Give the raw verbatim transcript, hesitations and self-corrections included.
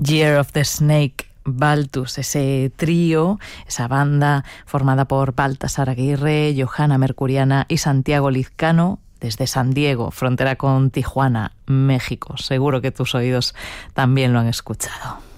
Year of the Snake, Baltus, ese trío, esa banda formada por Baltasar Aguirre, Johanna Mercuriana y Santiago Lizcano, desde San Diego, frontera con Tijuana, México. Seguro que tus oídos también lo han escuchado.